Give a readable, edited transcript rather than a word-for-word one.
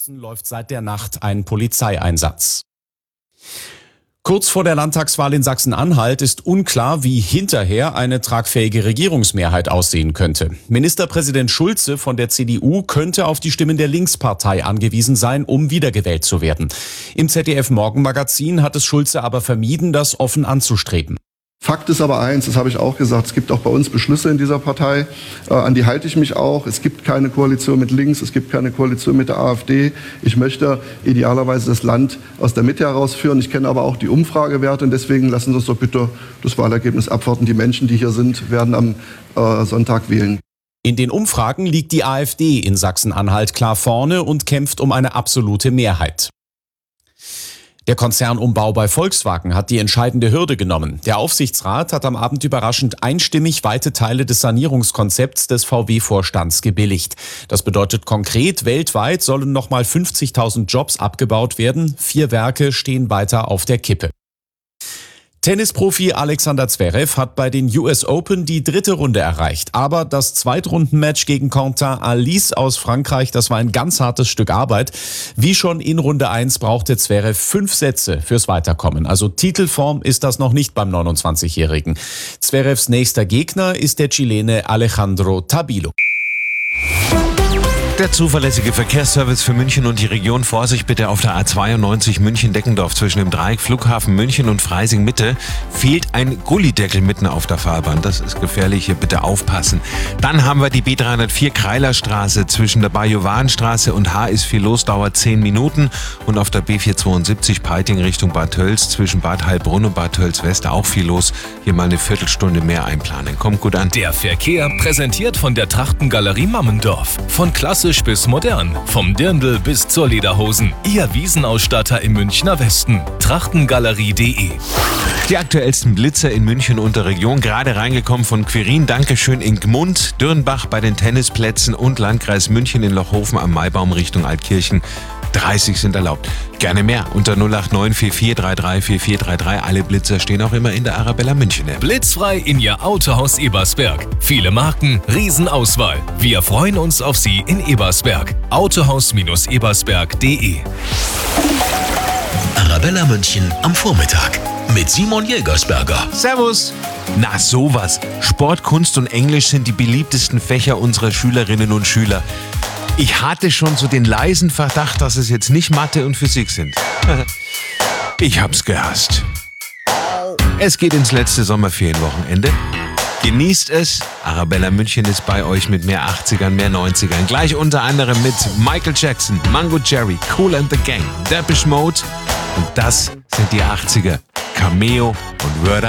Läuft seit der Nacht ein Polizeieinsatz. Kurz vor der Landtagswahl in Sachsen-Anhalt ist unklar, wie hinterher eine tragfähige Regierungsmehrheit aussehen könnte. Ministerpräsident Schulze von der CDU könnte auf die Stimmen der Linkspartei angewiesen sein, um wiedergewählt zu werden. Im ZDF-Morgenmagazin hat es Schulze aber vermieden, das offen anzustreben. Fakt ist aber eins, das habe ich auch gesagt, es gibt auch bei uns Beschlüsse in dieser Partei, an die halte ich mich auch. Es gibt keine Koalition mit links, es gibt keine Koalition mit der AfD. Ich möchte idealerweise das Land aus der Mitte herausführen. Ich kenne aber auch die Umfragewerte und deswegen lassen Sie uns doch bitte das Wahlergebnis abwarten. Die Menschen, die hier sind, werden am Sonntag wählen. In den Umfragen liegt die AfD in Sachsen-Anhalt klar vorne und kämpft um eine absolute Mehrheit. Der Konzernumbau bei Volkswagen hat die entscheidende Hürde genommen. Der Aufsichtsrat hat am Abend überraschend einstimmig weite Teile des Sanierungskonzepts des VW-Vorstands gebilligt. Das bedeutet konkret, weltweit sollen nochmal 50.000 Jobs abgebaut werden. 4 Werke stehen weiter auf der Kippe. Tennisprofi Alexander Zverev hat bei den US Open die 3. Runde erreicht. Aber das Zweitrundenmatch gegen Quentin Halys aus Frankreich, das war ein ganz hartes Stück Arbeit. Wie schon in Runde 1 brauchte Zverev 5 Sätze fürs Weiterkommen. Also Titelform ist das noch nicht beim 29-Jährigen. Zverevs nächster Gegner ist der Chilene Alejandro Tabilo. Der zuverlässige Verkehrsservice für München und die Region. Vorsicht bitte auf der A92 München-Deckendorf zwischen dem Dreieck Flughafen München und Freising-Mitte. Fehlt ein Gullideckel mitten auf der Fahrbahn. Das ist gefährlich, hier bitte aufpassen. Dann haben wir die B304 Kreilerstraße zwischen der Bajowanstraße und H ist viel los, dauert 10 Minuten. Und auf der B472 Peiting Richtung Bad Tölz zwischen Bad Heilbrunn und Bad Tölz West auch viel los. Hier mal eine Viertelstunde mehr einplanen. Kommt gut an. Der Verkehr präsentiert von der Trachtengalerie Mammendorf. Von klassisch bis modern, vom Dirndl bis zur Lederhosen. Ihr Wiesenausstatter im Münchner Westen. Trachtengalerie.de. Die aktuellsten Blitzer in München und der Region, gerade reingekommen von Quirin. Dankeschön in Gmund, Dürnbach bei den Tennisplätzen und Landkreis München in Lochhofen am Maibaum Richtung Altkirchen. 30 sind erlaubt. Gerne mehr unter 089 4433 4433. Alle Blitzer stehen auch immer in der Arabella München App. Blitzfrei in Ihr Autohaus Ebersberg. Viele Marken, Riesenauswahl. Wir freuen uns auf Sie in Ebersberg. Autohaus-ebersberg.de. Arabella München am Vormittag mit Simon Jägersberger. Servus! Na sowas. Sport, Kunst und Englisch sind die beliebtesten Fächer unserer Schülerinnen und Schüler. Ich hatte schon so den leisen Verdacht, dass es jetzt nicht Mathe und Physik sind. Ich hab's gehasst. Es geht ins letzte Sommerferienwochenende. Genießt es. Arabella München ist bei euch mit mehr 80ern, mehr 90ern. Gleich unter anderem mit Michael Jackson, Mango Jerry, Kool and the Gang, Depeche Mode. Und das sind die 80er. Cameo und Word Up.